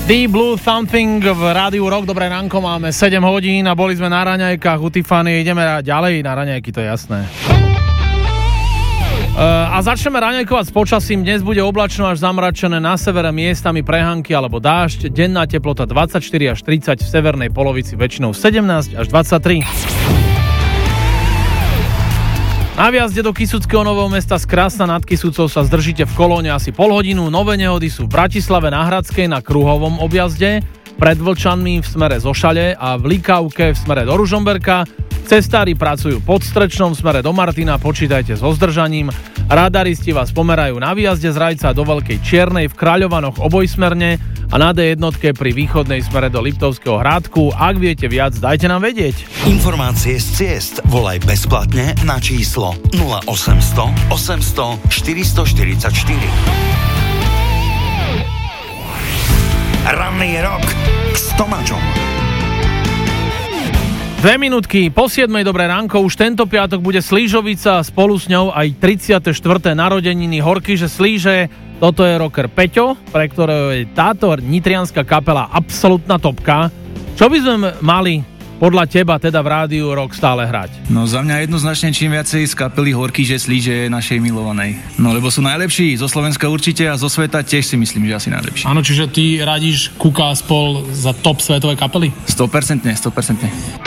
Deep Blue Something v Rádiu Rock. Dobré ránko, máme 7 hodín a boli sme na raňajkách u Tiffany. Ideme ďalej na raňajky, to je jasné. A začneme raňajkovať s počasím. Dnes bude oblačno až zamračené, na severe miestami prehánky alebo dážď. Denná teplota 24 až 30, v severnej polovici väčšinou 17 až 23. Na výjazde do Kysuckého Nového Mesta z Krásna nad Kysucou sa zdržíte v kolóne asi pol hodinu. Nové nehody sú v Bratislave na Hradskej na kruhovom objazde, pred Vlčanmi v smere zo Šale a v Likavke v smere do Ružomberka. Cestári pracujú pod Strečnom v smere do Martina, počítajte so zdržaním. Radaristi vás pomerajú na výjazde z Rajca do Veľkej Čiernej, v Kráľovanoch obojsmerne a na D1 pri východnej smere do Liptovského Hrádku. Ak viete viac, dajte nám vedieť. Informácie z ciest volaj bezplatne na číslo 0800 800 444. Ranný rok s Tomáčom. 2 minútky po 7. Dobré ránko. Už tento piatok bude Slížovica, spolu s ňou aj 34. narodeniny Horky, že Slíže. Toto je rocker Peťo, pre ktorého je táto nitrianska kapela absolútna topka. Čo by sme mali podľa teba teda v Rádiu Rock stále hrať? No za mňa jednoznačne čím viacej z kapely Horky, že Slíže našej milovanej. No lebo sú najlepší, zo Slovenska určite a zo sveta tiež si myslím, že asi najlepší. Áno, čiže ty radíš Kuka a spol za top svetové kapely? 100%.